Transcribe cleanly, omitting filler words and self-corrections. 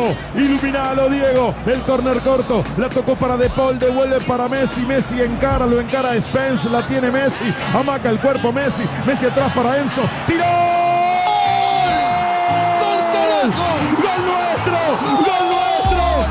Iluminalo, Diego. El córner corto. La tocó para De Paul. Devuelve para Messi. Messi lo encara Spence. La tiene Messi. Amaca el cuerpo Messi. Messi atrás para Enzo. ¡Tiró!